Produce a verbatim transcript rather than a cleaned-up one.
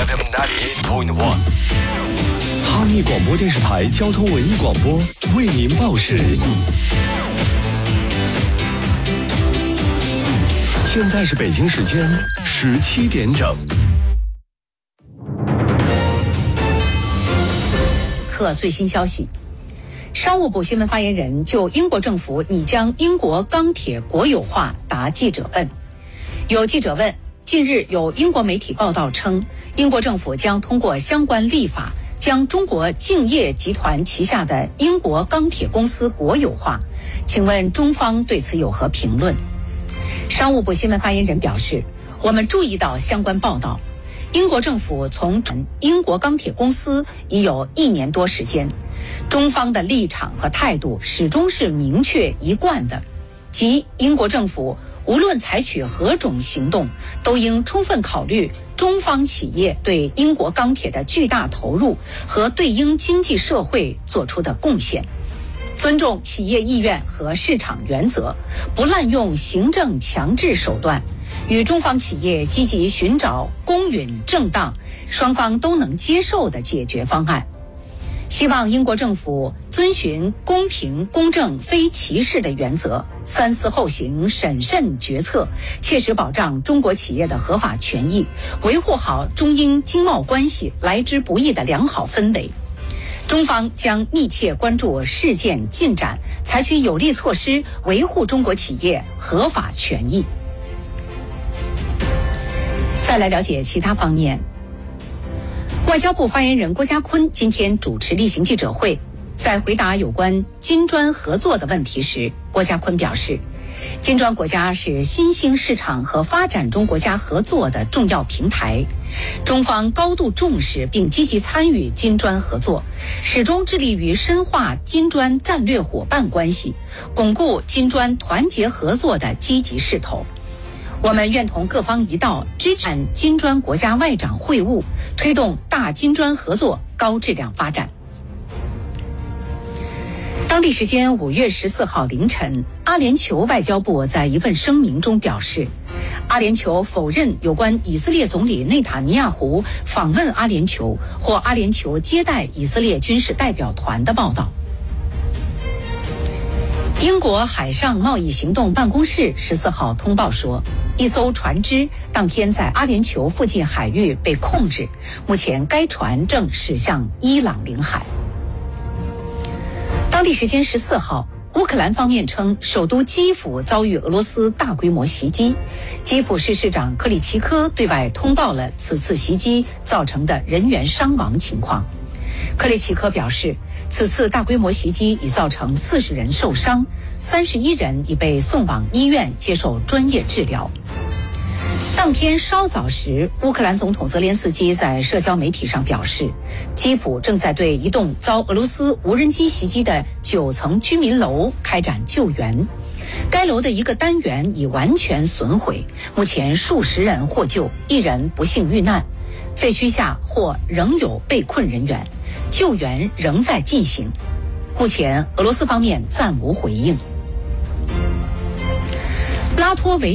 F M ninety-eight point one。 哈密广播电视台交通文艺广播为您报时。现在是北京时间十七点整。 可最新消息，商务部新闻发言人就英国政府拟将英国钢铁国有化答记者问。有记者问，近日有英国媒体报道称，英国政府将通过相关立法将中国敬业集团旗下的英国钢铁公司国有化，请问中方对此有何评论？商务部新闻发言人表示，我们注意到相关报道，英国政府从英国钢铁公司已有一年多时间，中方的立场和态度始终是明确一贯的，即英国政府无论采取何种行动，都应充分考虑中方企业对英国钢铁的巨大投入和对英经济社会做出的贡献，尊重企业意愿和市场原则，不滥用行政强制手段，与中方企业积极寻找公允正当、双方都能接受的解决方案。希望英国政府遵循公平、公正、非歧视的原则，三思后行，审慎决策，切实保障中国企业的合法权益，维护好中英经贸关系来之不易的良好氛围。中方将密切关注事件进展，采取有力措施维护中国企业合法权益。再来了解其他方面。外交部发言人郭家坤今天主持例行记者会，在回答有关金砖合作的问题时，郭家坤表示，金砖国家是新兴市场和发展中国家合作的重要平台，中方高度重视并积极参与金砖合作，始终致力于深化金砖战略伙伴关系，巩固金砖团结合作的积极势头。我们愿同各方一道，支持金砖国家外长会晤，推动大金砖合作高质量发展。当地时间五月十四号凌晨，阿联酋外交部在一份声明中表示，阿联酋否认有关以色列总理内塔尼亚胡访问阿联酋或阿联酋接待以色列军事代表团的报道。英国海上贸易行动办公室十四号通报说，一艘船只当天在阿联酋附近海域被控制，目前该船正驶向伊朗领海。当地时间十四号，乌克兰方面称，首都基辅遭遇俄罗斯大规模袭击，基辅市市长克里奇科对外通报了此次袭击造成的人员伤亡情况。克里奇科表示，此次大规模袭击已造成四十人受伤，三十一人已被送往医院接受专业治疗。当天稍早时，乌克兰总统泽连斯基在社交媒体上表示，基辅正在对一栋遭俄罗斯无人机袭击的九层居民楼开展救援。该楼的一个单元已完全损毁，目前数十人获救，一人不幸遇难。废墟下或仍有被困人员，救援仍在进行。目前俄罗斯方面暂无回应。拉脱维